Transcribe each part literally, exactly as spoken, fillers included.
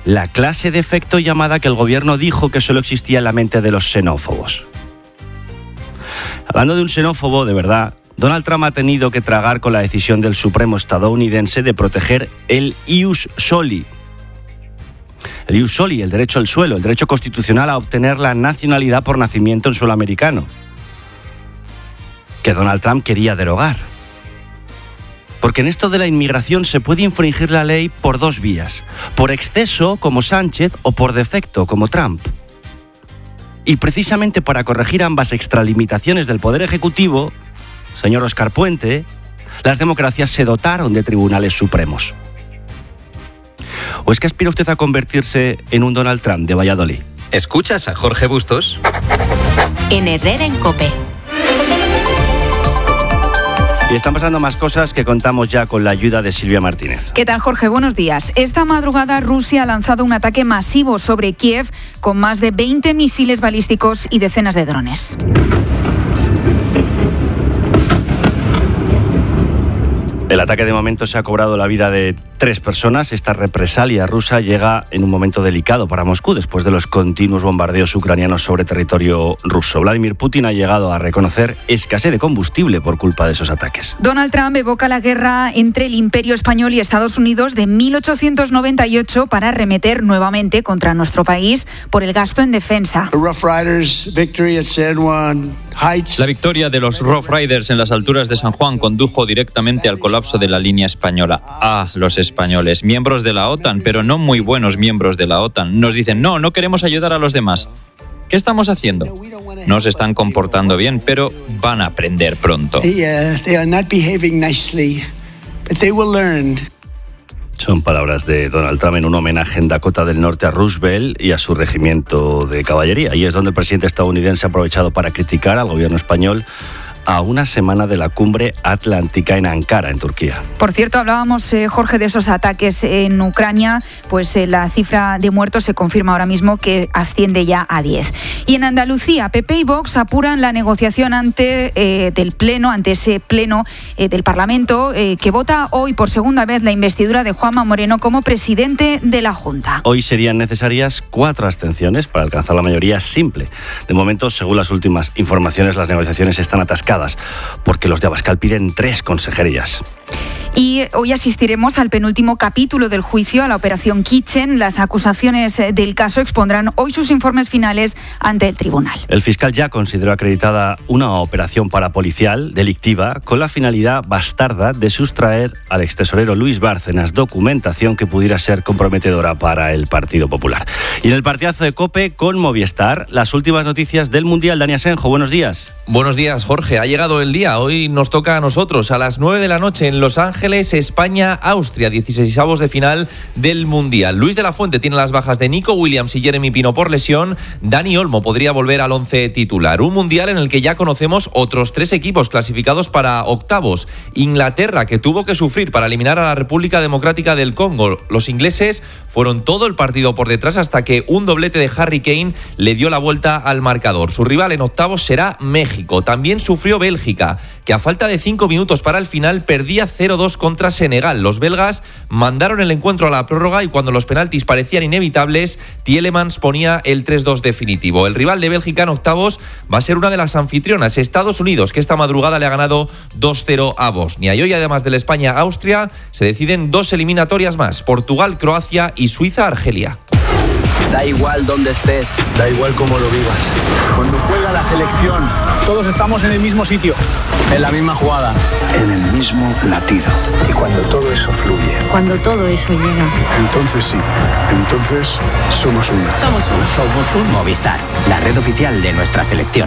la clase de efecto llamada que el gobierno dijo que solo existía en la mente de los xenófobos. Hablando de un xenófobo, de verdad, Donald Trump ha tenido que tragar con la decisión del Supremo estadounidense de proteger el ius soli. El ius soli, el derecho al suelo, el derecho constitucional a obtener la nacionalidad por nacimiento en suelo americano, que Donald Trump quería derogar. Porque en esto de la inmigración se puede infringir la ley por dos vías: por exceso, como Sánchez, o por defecto, como Trump. Y precisamente para corregir ambas extralimitaciones del Poder Ejecutivo, señor Óscar Puente, las democracias se dotaron de tribunales supremos. ¿O es que aspira usted a convertirse en un Donald Trump de Valladolid? ¿Escuchas a Jorge Bustos? En Herrera en COPE. Y están pasando más cosas que contamos ya con la ayuda de Silvia Martínez. ¿Qué tal, Jorge? Buenos días. Esta madrugada Rusia ha lanzado un ataque masivo sobre Kiev con más de veinte misiles balísticos y decenas de drones. El ataque de momento se ha cobrado la vida de tres personas. Esta represalia rusa llega en un momento delicado para Moscú después de los continuos bombardeos ucranianos sobre territorio ruso. Vladimir Putin ha llegado a reconocer escasez de combustible por culpa de esos ataques. Donald Trump evoca la guerra entre el Imperio Español y Estados Unidos de mil ochocientos noventa y ocho para arremeter nuevamente contra nuestro país por el gasto en defensa. La victoria de los Rough Riders en las alturas de San Juan condujo directamente al colapso de la línea española. Ah, los españoles, miembros de la OTAN, pero no muy buenos miembros de la OTAN. Nos dicen, no, no queremos ayudar a los demás. ¿Qué estamos haciendo? No se están comportando bien, pero van a aprender pronto. Son palabras de Donald Trump en un homenaje en Dakota del Norte a Roosevelt y a su regimiento de caballería. Y es donde el presidente estadounidense ha aprovechado para criticar al gobierno español a una semana de la cumbre atlántica en Ankara, en Turquía. Por cierto, hablábamos, eh, Jorge, de esos ataques en Ucrania, pues eh, la cifra de muertos se confirma ahora mismo que asciende ya a diez. Y en Andalucía, P P y Vox apuran la negociación ante eh, del pleno, ante ese pleno eh, del Parlamento eh, que vota hoy por segunda vez la investidura de Juanma Moreno como presidente de la Junta. Hoy serían necesarias cuatro abstenciones para alcanzar la mayoría simple. De momento, según las últimas informaciones, las negociaciones están atascadas porque los de Abascal piden tres consejerías. Y hoy asistiremos al penúltimo capítulo del juicio a la operación Kitchen. Las acusaciones del caso expondrán hoy sus informes finales ante el tribunal. El fiscal ya consideró acreditada una operación parapolicial delictiva con la finalidad bastarda de sustraer al extesorero Luis Bárcenas documentación que pudiera ser comprometedora para el Partido Popular. Y en el partidazo de COPE con Movistar, las últimas noticias del Mundial. Dani Asenjo, buenos días. Buenos días, Jorge. Ha llegado el día. Hoy nos toca a nosotros a las nueve de la noche en Los Ángeles, España, Austria, dieciseisavos de final del Mundial. Luis de la Fuente tiene las bajas de Nico Williams y Jeremy Pino por lesión. Dani Olmo podría volver al once titular. Un Mundial en el que ya conocemos otros tres equipos clasificados para octavos. Inglaterra, que tuvo que sufrir para eliminar a la República Democrática del Congo. Los ingleses fueron todo el partido por detrás hasta que un doblete de Harry Kane le dio la vuelta al marcador. Su rival en octavos será México. También sufrió Bélgica, que a falta de cinco minutos para el final perdía cero dos contra Senegal. Los belgas mandaron el encuentro a la prórroga y cuando los penaltis parecían inevitables, Tielemans ponía el tres dos definitivo. El rival de Bélgica en octavos va a ser una de las anfitrionas, Estados Unidos, que esta madrugada le ha ganado dos cero a Bosnia. Y hoy, además de la España-Austria, se deciden dos eliminatorias más: Portugal, Croacia y Suiza-Argelia. Da igual dónde estés, da igual cómo lo vivas. Cuando juega la selección, todos estamos en el mismo sitio, en la misma jugada, en el mismo latido. Y cuando todo eso fluye, cuando todo eso llega, entonces sí, entonces somos uno. Somos uno. Somos un Movistar, la red oficial de nuestra selección.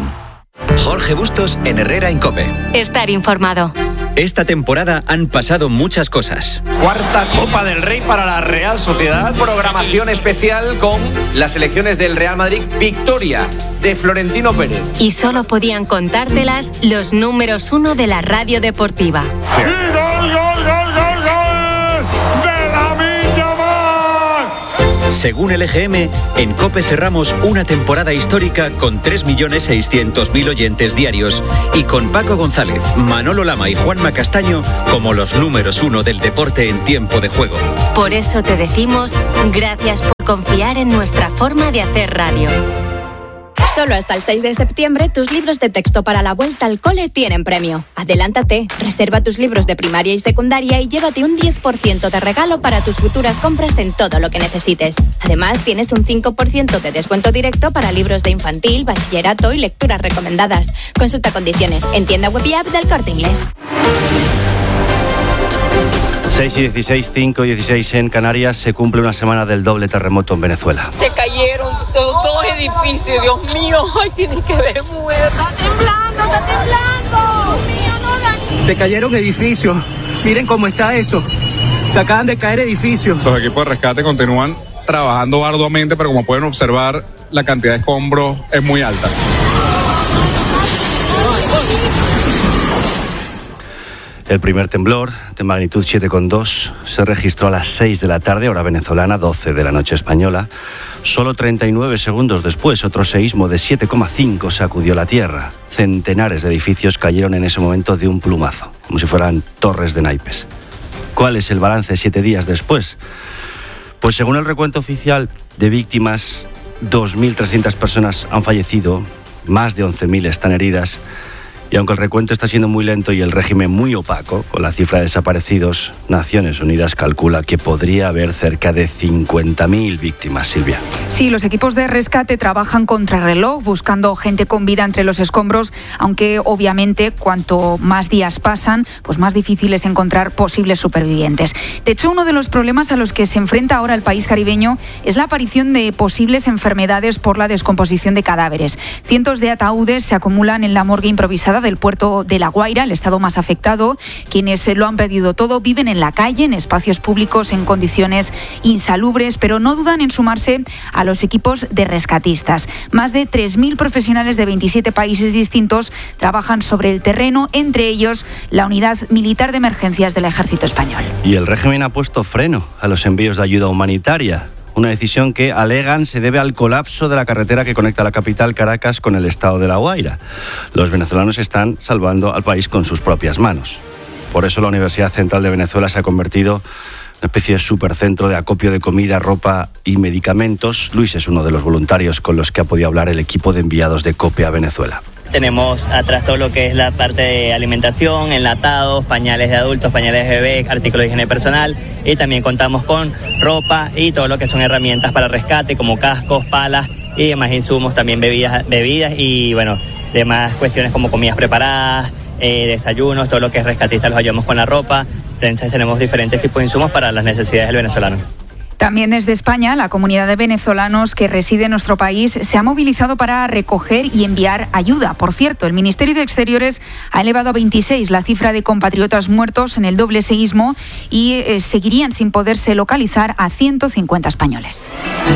Jorge Bustos en Herrera en COPE. Estar informado. Esta temporada han pasado muchas cosas. Cuarta Copa del Rey para la Real Sociedad. Programación especial con las elecciones del Real Madrid. Victoria de Florentino Pérez. Y solo podían contártelas los números uno de la radio deportiva. ¡Y gol, gol, gol, gol, gol! ¡De Lamine Yamal! Según el E G M, en COPE cerramos una temporada histórica con tres millones seiscientos mil oyentes diarios y con Paco González, Manolo Lama y Juanma Castaño como los números uno del deporte en tiempo de juego. Por eso te decimos gracias por confiar en nuestra forma de hacer radio. Solo hasta el seis de septiembre, tus libros de texto para la vuelta al cole tienen premio. Adelántate, reserva tus libros de primaria y secundaria y llévate un diez por ciento de regalo para tus futuras compras en todo lo que necesites. Además, tienes un cinco por ciento de descuento directo para libros de infantil, bachillerato y lecturas recomendadas. Consulta condiciones en tienda web y app del Corte Inglés. seis y dieciséis, cinco y dieciséis en Canarias. Se cumple una semana del doble terremoto en Venezuela. Se cayeron dos, dos edificios, Dios mío. Ay, tienen que ver, mujer. Está temblando, está temblando. Dios mío, no, Dani. Se cayeron edificios. Miren cómo está eso. Se acaban de caer edificios. Los equipos de rescate continúan trabajando arduamente, pero como pueden observar, la cantidad de escombros es muy alta. El primer temblor, de magnitud siete coma dos, se registró a las seis de la tarde, hora venezolana, doce de la noche española. Solo treinta y nueve segundos después, otro seísmo de siete coma cinco sacudió la tierra. Centenares de edificios cayeron en ese momento de un plumazo, como si fueran torres de naipes. ¿Cuál es el balance siete días después? Pues según el recuento oficial de víctimas, dos mil trescientas personas han fallecido, más de once mil están heridas. Y aunque el recuento está siendo muy lento y el régimen muy opaco, con la cifra de desaparecidos, Naciones Unidas calcula que podría haber cerca de cincuenta mil víctimas, Silvia. Sí, los equipos de rescate trabajan contrarreloj, buscando gente con vida entre los escombros, aunque obviamente cuanto más días pasan, pues más difícil es encontrar posibles supervivientes. De hecho, uno de los problemas a los que se enfrenta ahora el país caribeño es la aparición de posibles enfermedades por la descomposición de cadáveres. Cientos de ataúdes se acumulan en la morgue improvisada del puerto de La Guaira, el estado más afectado. Quienes lo han pedido todo viven en la calle, en espacios públicos, en condiciones insalubres, pero no dudan en sumarse a los equipos de rescatistas. Más de tres mil profesionales de veintisiete países distintos trabajan sobre el terreno, entre ellos la Unidad Militar de Emergencias del Ejército Español. Y el régimen ha puesto freno a los envíos de ayuda humanitaria. Una decisión que, alegan, se debe al colapso de la carretera que conecta la capital Caracas con el estado de La Guaira. Los venezolanos están salvando al país con sus propias manos. Por eso la Universidad Central de Venezuela se ha convertido en una especie de supercentro de acopio de comida, ropa y medicamentos. Luis es uno de los voluntarios con los que ha podido hablar el equipo de enviados de COPE a Venezuela. Tenemos atrás todo lo que es la parte de alimentación, enlatados, pañales de adultos, pañales de bebé, artículos de higiene personal, y también contamos con ropa y todo lo que son herramientas para rescate como cascos, palas y demás insumos, también bebidas, bebidas y bueno, demás cuestiones como comidas preparadas, eh, desayunos, todo lo que es rescatista los ayudamos con la ropa. Entonces tenemos diferentes tipos de insumos para las necesidades del venezolano. También desde España, la comunidad de venezolanos que reside en nuestro país se ha movilizado para recoger y enviar ayuda. Por cierto, el Ministerio de Exteriores ha elevado a veintiséis la cifra de compatriotas muertos en el doble seísmo y eh, seguirían sin poderse localizar a ciento cincuenta españoles.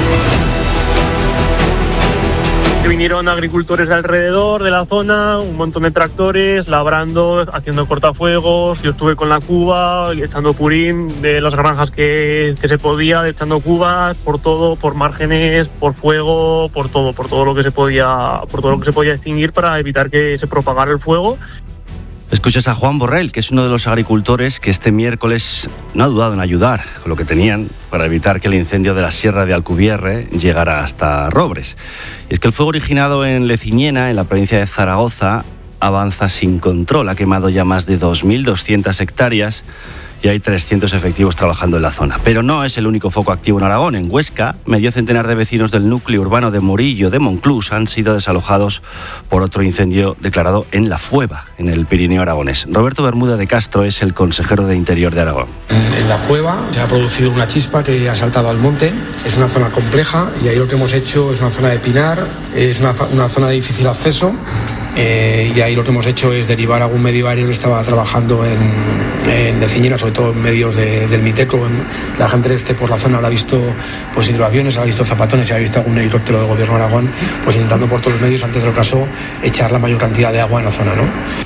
Vinieron agricultores de alrededor de la zona, un montón de tractores, labrando, haciendo cortafuegos. Yo estuve con la cuba, echando purín de las granjas que, que se podía, echando cubas por todo, por márgenes, por fuego, por todo, por todo lo que se podía, por todo lo que se podía extinguir para evitar que se propagara el fuego. Escuchas a Juan Borrell, que es uno de los agricultores que este miércoles no ha dudado en ayudar con lo que tenían para evitar que el incendio de la Sierra de Alcubierre llegara hasta Robres. Y es que el fuego originado en Leciñena, en la provincia de Zaragoza, avanza sin control. Ha quemado ya más de dos mil doscientas hectáreas y hay trescientos efectivos trabajando en la zona. Pero no es el único foco activo en Aragón. En Huesca, medio centenar de vecinos del núcleo urbano de Morillo de Monclús han sido desalojados por otro incendio declarado en La Fueva, en el Pirineo aragonés. Roberto Bermuda de Castro es el consejero de Interior de Aragón. En La Fueva se ha producido una chispa que ha saltado al monte. Es una zona compleja y ahí lo que hemos hecho es una zona de pinar, es una, una zona de difícil acceso. Eh, y ahí lo que hemos hecho es derivar a algún medio aéreo que estaba trabajando en, en Leciñena, sobre todo en medios de, del Miteco. En, la gente este por la zona habrá visto pues hidroaviones, habrá visto zapatones y habrá visto algún helicóptero del gobierno de Aragón, pues intentando por todos los medios, antes del ocaso, echar la mayor cantidad de agua en la zona, ¿no?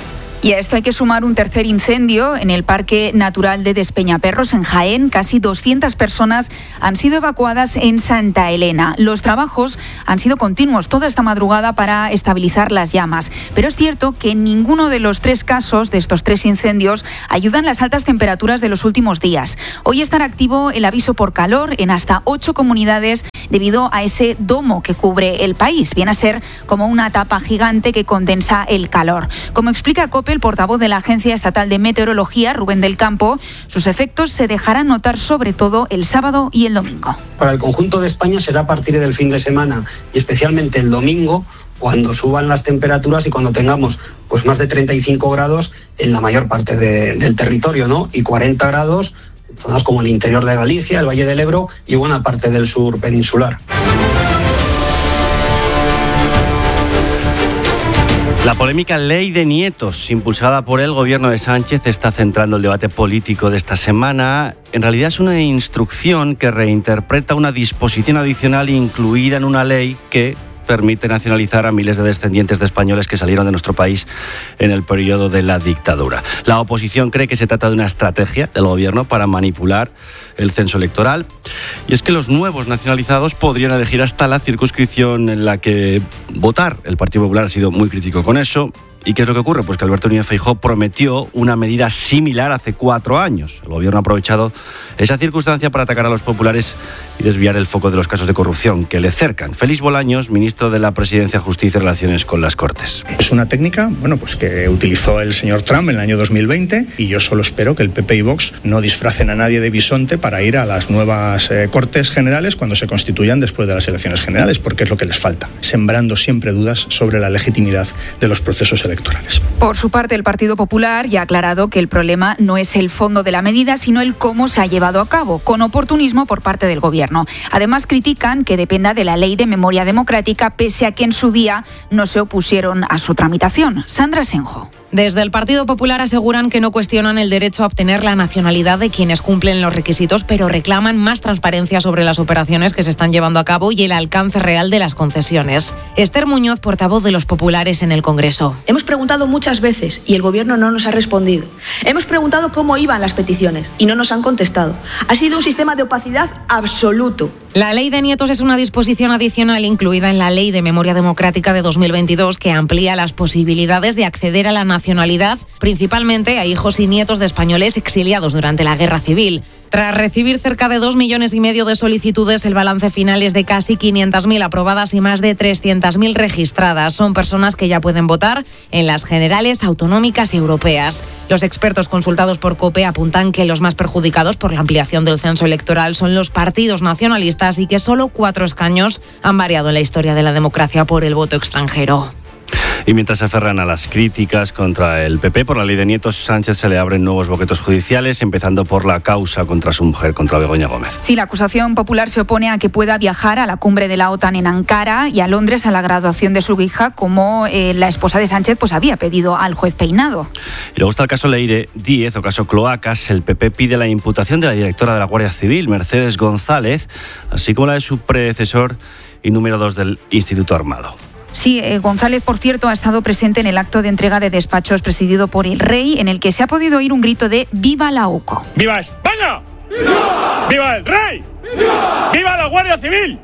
Y a esto hay que sumar un tercer incendio en el Parque Natural de Despeñaperros, en Jaén. Casi doscientas personas han sido evacuadas en Santa Elena. Los trabajos han sido continuos toda esta madrugada para estabilizar las llamas. Pero es cierto que en ninguno de los tres casos de estos tres incendios ayudan las altas temperaturas de los últimos días. Hoy estará activo el aviso por calor en hasta ocho comunidades debido a ese domo que cubre el país. Viene a ser como una tapa gigante que condensa el calor. Como explica COPE, el portavoz de la Agencia Estatal de Meteorología, Rubén del Campo, sus efectos se dejarán notar sobre todo el sábado y el domingo. Para el conjunto de España será a partir del fin de semana y especialmente el domingo, cuando suban las temperaturas y cuando tengamos pues más de treinta y cinco grados en la mayor parte de, del territorio, ¿no? Y cuarenta grados en zonas como el interior de Galicia, el Valle del Ebro y buena parte del sur peninsular. La polémica ley de nietos, impulsada por el gobierno de Sánchez, está centrando el debate político de esta semana. En realidad es una instrucción que reinterpreta una disposición adicional incluida en una ley que permite nacionalizar a miles de descendientes de españoles que salieron de nuestro país en el periodo de la dictadura. La oposición cree que se trata de una estrategia del gobierno para manipular el censo electoral. Y es que los nuevos nacionalizados podrían elegir hasta la circunscripción en la que votar. El Partido Popular ha sido muy crítico con eso. ¿Y qué es lo que ocurre? Pues que Alberto Núñez Feijóo prometió una medida similar hace cuatro años. El gobierno ha aprovechado esa circunstancia para atacar a los populares y desviar el foco de los casos de corrupción que le cercan. Félix Bolaños, ministro de la Presidencia, Justicia y Relaciones con las Cortes. Es una técnica, bueno, pues que utilizó el señor Trump en el año dos mil veinte y yo solo espero que el P P y Vox no disfracen a nadie de bisonte para ir a las nuevas eh, Cortes Generales cuando se constituyan después de las elecciones generales, porque es lo que les falta, sembrando siempre dudas sobre la legitimidad de los procesos electorales. Electorales. Por su parte, el Partido Popular ya ha aclarado que el problema no es el fondo de la medida, sino el cómo se ha llevado a cabo, con oportunismo por parte del Gobierno. Además, critican que dependa de la Ley de Memoria Democrática, pese a que en su día no se opusieron a su tramitación. Sandra Senjo. Desde el Partido Popular aseguran que no cuestionan el derecho a obtener la nacionalidad de quienes cumplen los requisitos, pero reclaman más transparencia sobre las operaciones que se están llevando a cabo y el alcance real de las concesiones. Esther Muñoz, portavoz de los populares en el Congreso. Hemos preguntado muchas veces y el Gobierno no nos ha respondido. Hemos preguntado cómo iban las peticiones y no nos han contestado. Ha sido un sistema de opacidad absoluto. La ley de nietos es una disposición adicional incluida en la Ley de Memoria Democrática de dos mil veintidós que amplía las posibilidades de acceder a la nacionalidad, principalmente a hijos y nietos de españoles exiliados durante la Guerra Civil. Tras recibir cerca de dos millones y medio de solicitudes, el balance final es de casi quinientas mil aprobadas y más de trescientas mil registradas. Son personas que ya pueden votar en las generales, autonómicas y europeas. Los expertos consultados por COPE apuntan que los más perjudicados por la ampliación del censo electoral son los partidos nacionalistas y que solo cuatro escaños han variado en la historia de la democracia por el voto extranjero. Y mientras se aferran a las críticas contra el P P por la ley de nietos, Sánchez se le abren nuevos boquetos judiciales, empezando por la causa contra su mujer, contra Begoña Gómez. Sí, la acusación popular se opone a que pueda viajar a la cumbre de la OTAN en Ankara y a Londres a la graduación de su hija, como eh, la esposa de Sánchez pues había pedido al juez Peinado. Y luego está el caso Leire Díez o caso Cloacas. El P P pide la imputación de la directora de la Guardia Civil, Mercedes González, así como la de su predecesor y número dos del Instituto Armado. Sí, eh, González, por cierto, ha estado presente en el acto de entrega de despachos presidido por el rey, en el que se ha podido oír un grito de ¡Viva la U C O! ¡Viva España! ¡Viva! ¡Viva el rey! ¡Viva! ¡Viva la Guardia Civil!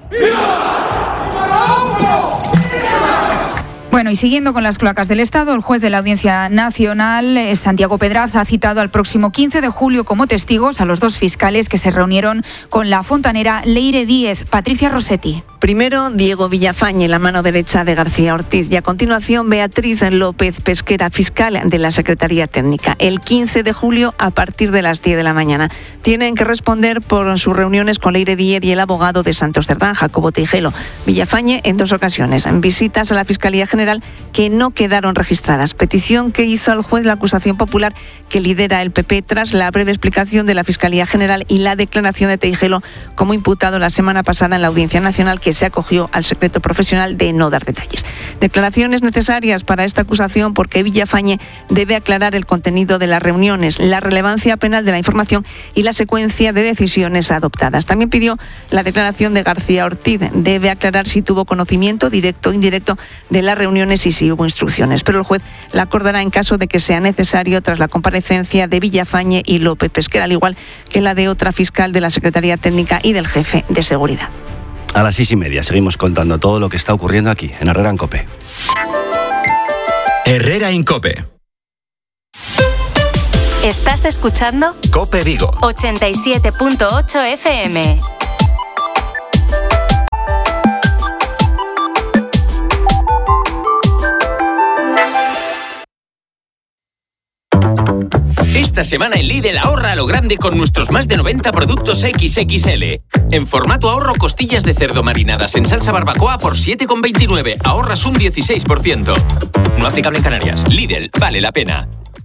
¡Viva! ¡Viva la U C O! Bueno, y siguiendo con las cloacas del Estado, el juez de la Audiencia Nacional, Santiago Pedraza, ha citado al próximo quince de julio como testigos a los dos fiscales que se reunieron con la fontanera Leire Díez. Patricia Rossetti. Primero, Diego Villafañe, la mano derecha de García Ortiz, y a continuación Beatriz López Pesquera, fiscal de la Secretaría Técnica. El quince de julio, a partir de las diez de la mañana. Tienen que responder por sus reuniones con Leire Díez y el abogado de Santos Cerdán, Jacobo Tejelo. Villafañe en dos ocasiones, en visitas a la Fiscalía General que no quedaron registradas. Petición que hizo al juez la acusación popular que lidera el P P tras la breve explicación de la Fiscalía General y la declaración de Tejelo como imputado la semana pasada en la Audiencia Nacional, que que se acogió al secreto profesional de no dar detalles. Declaraciones necesarias para esta acusación porque Villafañe debe aclarar el contenido de las reuniones, la relevancia penal de la información y la secuencia de decisiones adoptadas. También pidió la declaración de García Ortiz. Debe aclarar si tuvo conocimiento directo o indirecto de las reuniones y si hubo instrucciones. Pero el juez la acordará en caso de que sea necesario tras la comparecencia de Villafañe y López Pesquera, al igual que la de otra fiscal de la Secretaría Técnica y del jefe de seguridad. A las seis y media seguimos contando todo lo que está ocurriendo aquí, en Herrera en COPE. Herrera en COPE. ¿Estás escuchando? COPE Vigo. ochenta y siete punto ocho F M. Esta semana en Lidl ahorra a lo grande con nuestros más de noventa productos equis equis ele. En formato ahorro, costillas de cerdo marinadas en salsa barbacoa por siete con veintinueve. Ahorras un dieciséis por ciento. No aplicable en Canarias. Lidl, vale la pena.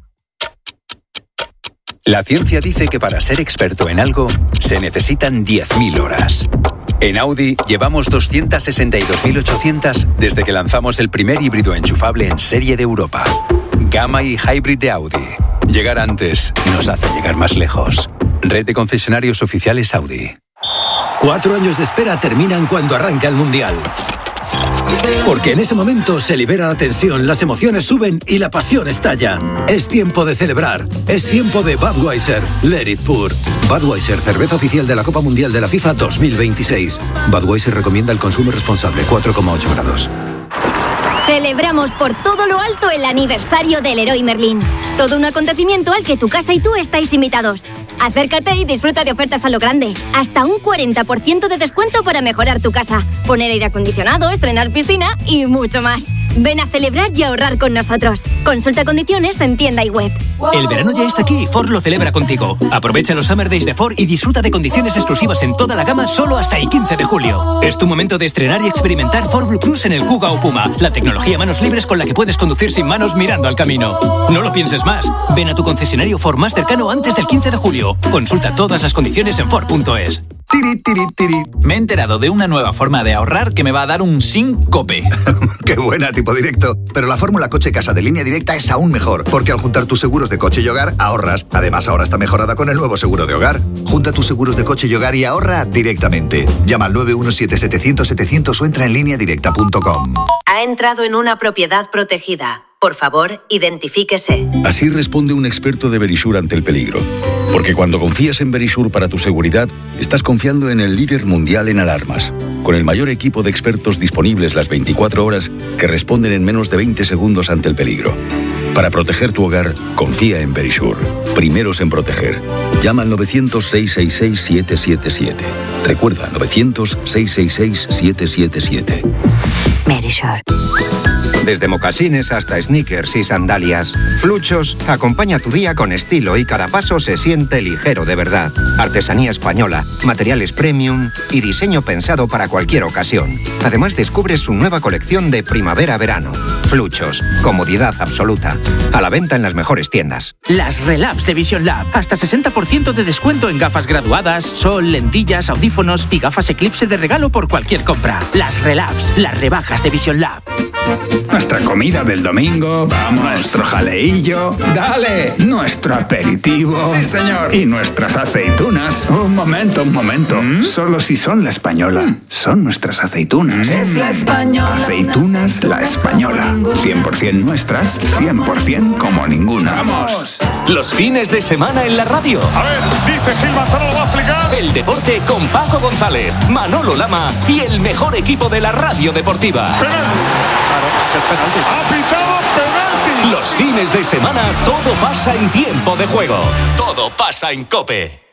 La ciencia dice que para ser experto en algo se necesitan diez mil horas. En Audi llevamos doscientas sesenta y dos mil ochocientas desde que lanzamos el primer híbrido enchufable en serie de Europa. Gamma y Hybrid de Audi. Llegar antes nos hace llegar más lejos. Red de concesionarios oficiales Audi. Cuatro años de espera terminan cuando arranca el Mundial. Porque en ese momento se libera la tensión, las emociones suben y la pasión estalla. Es tiempo de celebrar. Es tiempo de Budweiser. Let it pour. Budweiser, cerveza oficial de la Copa Mundial de la FIFA dos mil veintiséis. Budweiser recomienda el consumo responsable, cuatro coma ocho grados. Celebramos por todo lo alto el aniversario del Leroy Merlin. Todo un acontecimiento al que tu casa y tú estáis invitados. Acércate y disfruta de ofertas a lo grande. Hasta un cuarenta por ciento de descuento para mejorar tu casa, poner aire acondicionado, estrenar piscina y mucho más. Ven a celebrar y ahorrar con nosotros. Consulta condiciones en tienda y web. El verano ya está aquí y Ford lo celebra contigo. Aprovecha los Summer Days de Ford y disfruta de condiciones exclusivas en toda la gama solo hasta el quince de julio. Es tu momento de estrenar y experimentar Ford Blue Cruise en el Kuga o Puma, la tecnología manos libres con la que puedes conducir sin manos mirando al camino. No lo pienses más. Ven a tu concesionario Ford más cercano antes del quince de julio. Consulta todas las condiciones en Ford punto es. Tiri, tiri, tiri. Me he enterado de una nueva forma de ahorrar que me va a dar un síncope. ¡Qué buena, tipo directo! Pero la fórmula coche-casa de Línea Directa es aún mejor, porque al juntar tus seguros de coche y hogar, ahorras. Además, ahora está mejorada con el nuevo seguro de hogar. Junta tus seguros de coche y hogar y ahorra directamente. Llama al nueve uno siete, setecientos, setecientos o entra en línea directa punto com. Ha entrado en una propiedad protegida. Por favor, identifíquese. Así responde un experto de Verisur ante el peligro. Porque cuando confías en Verisur para tu seguridad, estás confiando en el líder mundial en alarmas, con el mayor equipo de expertos disponibles las veinticuatro horas que responden en menos de veinte segundos ante el peligro. Para proteger tu hogar, confía en Verisur. Primeros en proteger. Llama al novecientos, seiscientos sesenta y seis, siete siete siete. Recuerda, novecientos, seiscientos sesenta y seis, siete siete siete. Verisur. Desde mocasines hasta sneakers y sandalias, Fluchos acompaña tu día con estilo y cada paso se siente ligero de verdad. Artesanía española, materiales premium y diseño pensado para cualquier ocasión. Además descubres su nueva colección de primavera-verano. Fluchos, comodidad absoluta. A la venta en las mejores tiendas. Las Relabs de Vision Lab. Hasta sesenta por ciento de descuento en gafas graduadas, sol, lentillas, audífonos y gafas Eclipse de regalo por cualquier compra. Las Relabs, las rebajas de Vision Lab. Nuestra comida del domingo, vamos, nuestro jaleillo, dale, nuestro aperitivo. Sí, señor. Y nuestras aceitunas. Un momento, un momento. ¿Mm? Solo si son la española. Son nuestras aceitunas. Es la española. Aceitunas La Española. cien por ciento nuestras, cien por ciento como ninguna. ¡Vamos! Los fines de semana en la radio. A ver, dice Gil Manzano, ¿lo va a explicar? El deporte con Paco González, Manolo Lama y el mejor equipo de la radio deportiva. ¡Penalti! Claro, que es penalti. ¡Ha pitado penalti! Los fines de semana todo pasa en tiempo de juego. Todo pasa en COPE.